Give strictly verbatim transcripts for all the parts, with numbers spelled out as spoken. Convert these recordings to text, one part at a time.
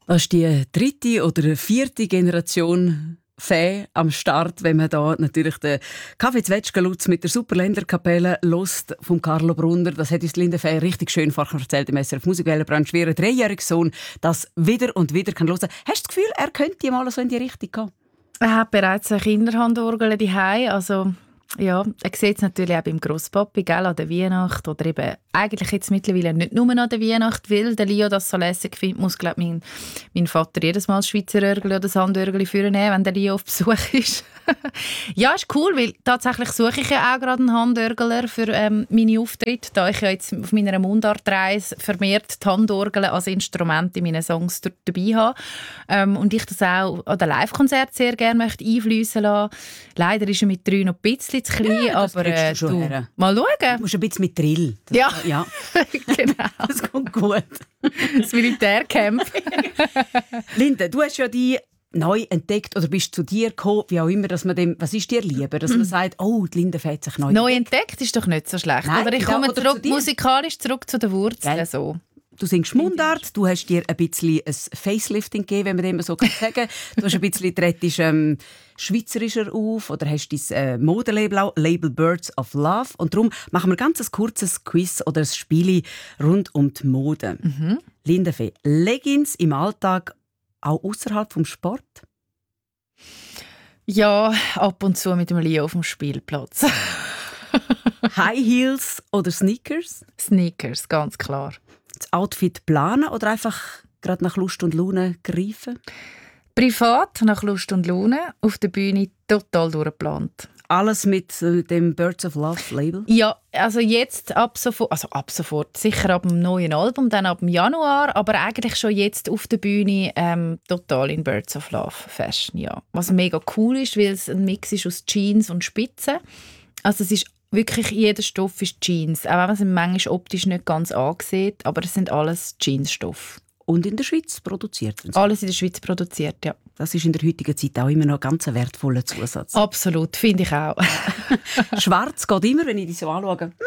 Das ist die dritte oder vierte Generation Fee am Start, wenn man da natürlich den Kaffee Zwetschgenlutz mit der Superländerkapelle lost vom Carlo Brunner. Das hat uns Linda Fee richtig schön vorher erzählt im S R F Musikwellenbrunch, wie ihr dreijähriger Sohn das wieder und wieder kann hören. Hast du das Gefühl, er könnte mal so in die Richtung gehen? Er hat bereits eine Kinderhandorgel daheim, also ja, er sieht es natürlich auch beim Grosspapi, gell, an der Weihnacht oder eben eigentlich jetzt mittlerweile nicht nur an der Weihnacht, weil der Leo das so lässig findet, muss glaub, mein, mein Vater jedes Mal das Schweizer Örgel oder das Handörgel vornehmen, wenn der Leo auf Besuch ist. Ja, ist cool, weil tatsächlich suche ich ja auch gerade einen Handörgler für ähm, meine Auftritte, da ich ja jetzt auf meiner Mundartreise vermehrt die Handorgel als Instrument in meinen Songs dabei habe ähm, und ich das auch an den Live-Konzerten sehr gerne möchte einfliessen lassen. Leider ist er mit drei noch ein bisschen zu klein, ja, aber äh, du, du mal schauen. Du musst ein bisschen mit Drill. Das, ja, ja. Genau. Das kommt gut. Das Militärcamp. Linda, du hast ja die neu entdeckt oder bist zu dir gekommen, wie auch immer, dass man dem, was ist dir lieber, dass man sagt, oh, die Linda Fee hat sich neu, neu entdeckt. entdeckt ist doch nicht so schlecht. Nein, oder ich ja, komme oder zurück, musikalisch zurück zu den Wurzeln. So. Du singst Mundart, du hast dir ein bisschen ein Facelifting gegeben, wenn man dem so sagen kann. Du hast ein bisschen trittst, ähm, schweizerischer auf oder hast dein äh, Modelabel auch, Label Birds of Love. Und darum machen wir ganz ein kurzes Quiz oder ein Spiel rund um die Mode. Mhm. Linda Fee, Leggings im Alltag auch außerhalb vom Sport? Ja, ab und zu mit dem Leo auf dem Spielplatz. High Heels oder Sneakers? Sneakers, ganz klar. Das Outfit planen oder einfach gerade nach Lust und Laune greifen? Privat, nach Lust und Laune, auf der Bühne total durchgeplant. Alles mit äh, dem Birds of Love Label? Ja, also jetzt ab sofort, also ab sofort, sicher ab dem neuen Album, dann ab dem Januar, aber eigentlich schon jetzt auf der Bühne ähm, total in Birds of Love Fashion, ja. Was mega cool ist, weil es ein Mix ist aus Jeans und Spitzen. Also es ist wirklich, jeder Stoff ist Jeans, auch wenn man es manchmal optisch nicht ganz ansieht, aber es sind alles Jeansstoffe. Und in der Schweiz produziert. Alles in der Schweiz produziert, ja. Das ist in der heutigen Zeit auch immer noch ein ganz wertvoller Zusatz. Absolut, finde ich auch. Schwarz geht immer, wenn ich dich so anschaue. Hm.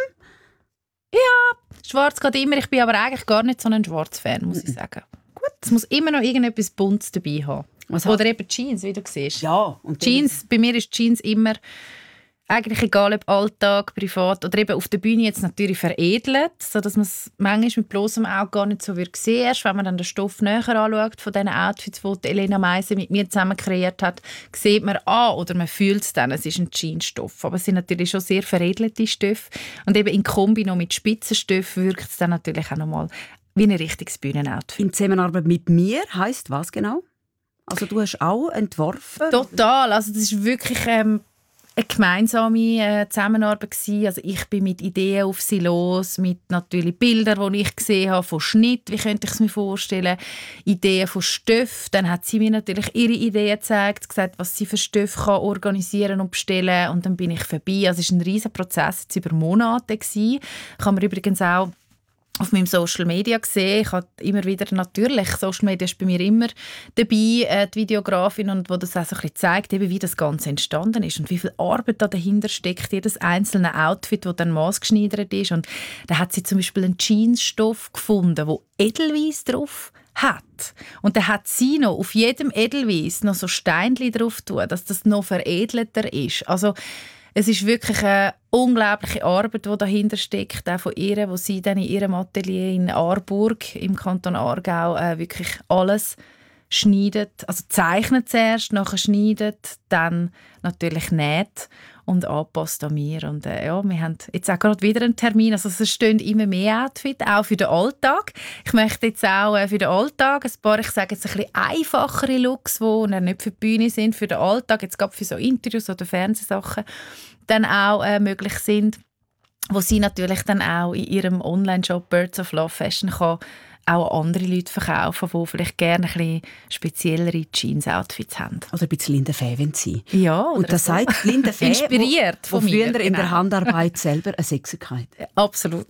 Ja, schwarz geht immer. Ich bin aber eigentlich gar nicht so ein Schwarz-Fan, muss ich sagen. Gut. Es muss immer noch irgendetwas Buntes dabei haben. Was Oder eben Jeans, wie du siehst. Ja. Und Jeans, bei mir ist Jeans immer eigentlich egal, ob Alltag, privat oder eben auf der Bühne jetzt natürlich veredelt, sodass man es manchmal mit bloßem Auge gar nicht so sehen würde. Erst wenn man dann den Stoff näher anschaut von diesen Outfits, die Elena Meise mit mir zusammen kreiert hat, sieht man, ah, oder man fühlt es dann, es ist ein Jeansstoff. Aber es sind natürlich schon sehr veredelte Stoffe. Und eben in Kombi noch mit Spitzenstoffen wirkt es dann natürlich auch nochmal wie ein richtiges Bühnenoutfit. In Zusammenarbeit mit mir heisst was genau? Also du hast auch entworfen? Total, also das ist wirklich Ähm, eine gemeinsame äh, Zusammenarbeit gewesen. Also ich bin mit Ideen auf sie los, mit natürlich Bildern, die ich gesehen habe, von Schnitt, wie könnte ich es mir vorstellen, Ideen von Stoff. Dann hat sie mir natürlich ihre Ideen gezeigt, gesagt, was sie für Stoff kann organisieren und bestellen, und dann bin ich vorbei. Also es war ein riesiger Prozess, jetzt über Monate gewesen. Ich habe mir übrigens auch auf meinem Social Media gesehen. Ich habe immer wieder, natürlich, Social Media ist bei mir immer dabei, äh, die Videografin, und wo das auch so ein bisschen zeigt, eben, wie das Ganze entstanden ist und wie viel Arbeit da dahinter steckt, jedes einzelne Outfit, das dann maßgeschneidert ist. Und da hat sie zum Beispiel einen Jeansstoff gefunden, wo Edelweiss drauf hat. Und dann hat sie noch auf jedem Edelweiss noch so Steinchen drauf tun, dass das noch veredelter ist. Also es ist wirklich eine unglaubliche Arbeit, die dahinter steckt, auch von ihr, wo sie dann in ihrem Atelier in Aarburg im Kanton Aargau äh, wirklich alles schneidet, also zeichnet zuerst, nachher schneidet, dann natürlich näht und anpasst an mir. Und äh, ja, wir haben jetzt auch gerade wieder einen Termin, also es stehen immer mehr Outfits, auch für den Alltag. Ich möchte jetzt auch äh, für den Alltag ein paar, ich sage jetzt ein bisschen einfachere Looks, die nicht für die Bühne sind, für den Alltag, jetzt gerade für so Interviews oder Fernsehsachen, dann auch äh, möglich sind, wo sie natürlich dann auch in ihrem Online-Shop Birds of Love Fashion kann auch andere Leute verkaufen, die vielleicht gerne ein bisschen speziellere Jeans-Outfits haben. Oder ein bisschen Linda Fee, wenn sie. Ja, und das so. Sagt Linda Fee, inspiriert wo, wo von früher mir, in genau. der Handarbeit selber eine Sechserkeit. Absolut.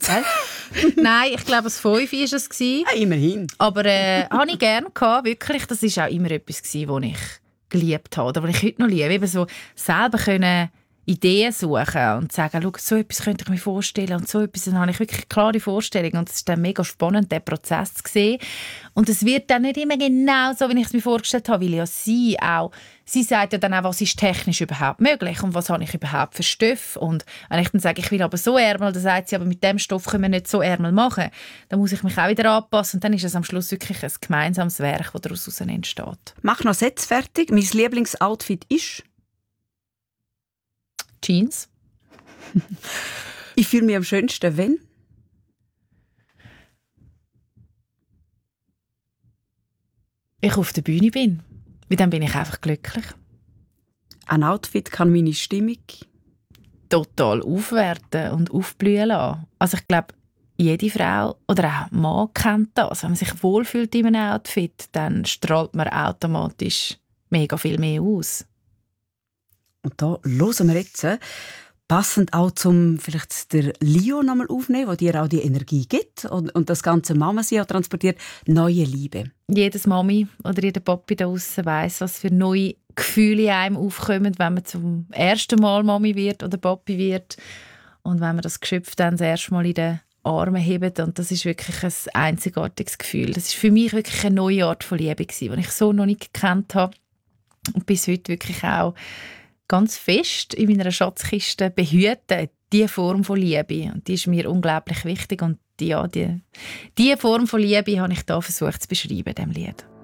Nein, ich glaube, das Fünf war es. Ja, immerhin. Aber äh, habe ich gerne gehabt, wirklich. Das war auch immer etwas, was ich geliebt habe oder was ich heute noch liebe. Eben so selber können Ideen suchen und sagen, schau, so etwas könnte ich mir vorstellen und so etwas, dann habe ich wirklich klare Vorstellungen und es ist dann mega spannend, den Prozess zu sehen. Und es wird dann nicht immer genau so, wie ich es mir vorgestellt habe, weil ja sie auch, sie sagt ja dann auch, was ist technisch überhaupt möglich und was habe ich überhaupt für Stoff. Und wenn ich dann sage, ich will aber so Ärmel, dann sagt sie, aber mit dem Stoff können wir nicht so Ärmel machen. Dann muss ich mich auch wieder anpassen und dann ist es am Schluss wirklich ein gemeinsames Werk, das daraus entsteht. Mach noch Sätze fertig. Mein Lieblingsoutfit ist? Jeans. Ich fühle mich am schönsten, wenn? Ich auf der Bühne bin. Weil dann bin ich einfach glücklich. Ein Outfit kann meine Stimmung total aufwerten und aufblühen lassen. Also ich glaube, jede Frau oder auch Mann kennt das. Wenn man sich wohlfühlt in einem Outfit, dann strahlt man automatisch mega viel mehr aus. Und da hören wir jetzt, passend auch zum vielleicht der Lio nochmal aufnehmen, der dir auch die Energie gibt und, und das ganze Mama-Sein auch transportiert, neue Liebe. Jedes Mami oder jeder Papi da draussen weiss, was für neue Gefühle in einem aufkommen, wenn man zum ersten Mal Mami wird oder Papi wird und wenn man das Geschöpf dann das erste Mal in den Armen hebt. Und das ist wirklich ein einzigartiges Gefühl. Das ist für mich wirklich eine neue Art von Liebe gewesen, die ich so noch nicht gekannt habe und bis heute wirklich auch ganz fest in meiner Schatzkiste behüten, diese Form von Liebe. Und die ist mir unglaublich wichtig. Und ja, die, diese Form von Liebe habe ich da versucht zu beschreiben in diesem Lied.